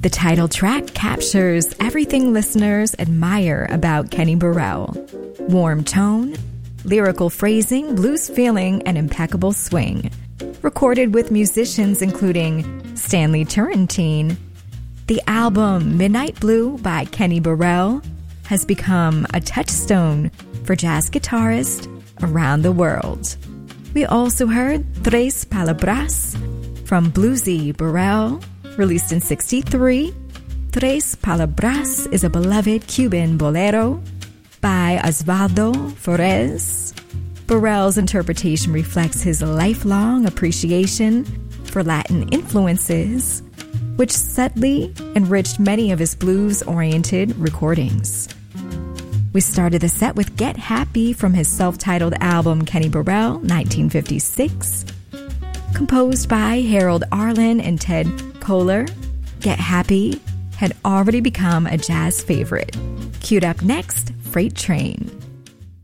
The title track captures everything listeners admire about Kenny Burrell. Warm tone, lyrical phrasing, blues feeling, and impeccable swing. Recorded with musicians including Stanley Turrentine, the album Midnight Blue by Kenny Burrell has become a touchstone for jazz guitarists around the world. We also heard Tres Palabras from Bluesy Burrell, released in '63. Tres Palabras is a beloved Cuban bolero by Osvaldo Flores. Burrell's interpretation reflects his lifelong appreciation for Latin influences, which subtly enriched many of his blues-oriented recordings. We started the set with Get Happy from his self-titled album Kenny Burrell, 1956. Composed by Harold Arlen and Ted Koehler, Get Happy had already become a jazz favorite. Queued up next, Freight Train.